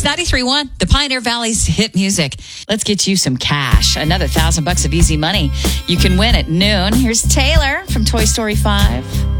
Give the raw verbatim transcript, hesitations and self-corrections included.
It's ninety-three point one, the Pioneer Valley's hit music. Let's get you some cash. Another thousand bucks of easy money you can win at noon. Here's Taylor from Toy Story five.